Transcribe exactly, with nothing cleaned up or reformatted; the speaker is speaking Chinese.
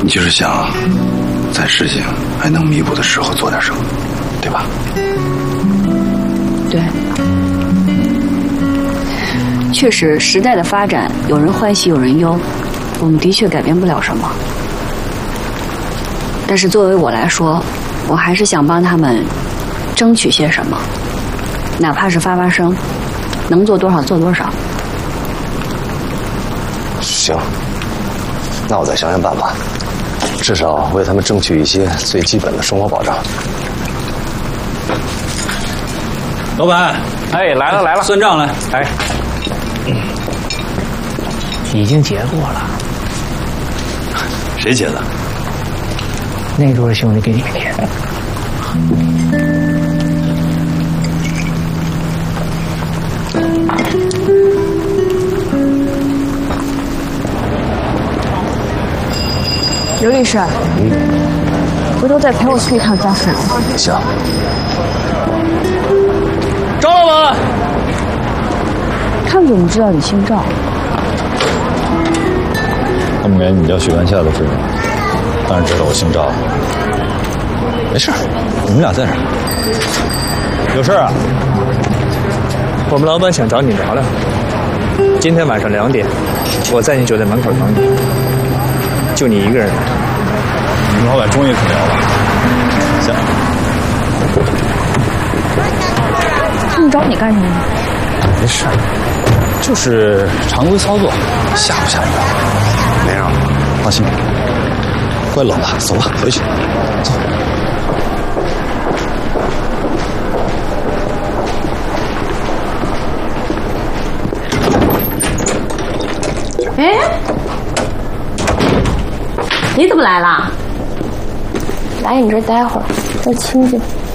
你就是想在事情还能弥补的时候做点什么，对吧？ 对，确实时代的发展，有人欢喜有人忧，我们的确改变不了什么。但是作为我来说，我还是想帮他们争取些什么，哪怕是发发声，能做多少做多少。 行，那我再想想办法，至少为他们争取一些最基本的生活保障。 老板， 哎，来了来了， 算账来。 哎，已经结过了。 谁结的？ 那桌的兄弟给你们结的。 刘律师，嗯，回头再陪我去一趟家事。 行。 赵老板， 看怎么知道你姓赵？ 他们给你交许愿下的费用，当然知道我姓赵。没事，你们俩在这儿。有事啊？ 我们老板想找你聊聊。今天晚上两点，我在你酒店门口等你。就你一个人来。 你们老板终于肯聊了。行。 他们找你干什么？ 没事，就是常规操作，吓唬吓唬我。没事，放心。怪冷了，走吧，回去。走。 哎，你怎么来了？ 来你这儿待会儿，这儿清静。